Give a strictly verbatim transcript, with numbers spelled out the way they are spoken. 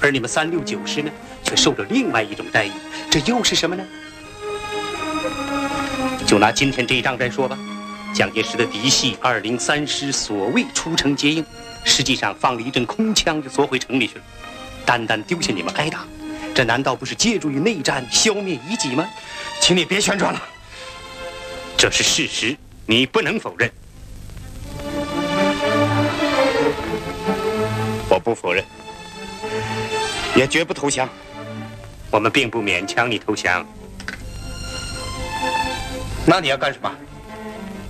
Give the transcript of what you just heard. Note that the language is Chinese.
而你们三六九师呢，却受了另外一种待遇，这又是什么呢？就拿今天这一仗来说吧，蒋介石的嫡系二零三师所谓出城接应，实际上放了一阵空枪就缩回城里去了，单单丢下你们挨打，这难道不是借助于内战消灭异己吗？ 请你别旋转了， 这是事实，你不能否认。我不否认，也绝不投降。我们并不勉强你投降。 那你要干什么？